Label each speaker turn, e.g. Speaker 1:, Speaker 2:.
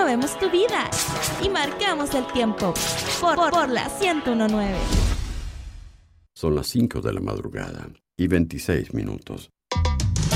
Speaker 1: movemos tu vida y marcamos el tiempo por la 101.9.
Speaker 2: Son las 5 de la madrugada y 26 minutos.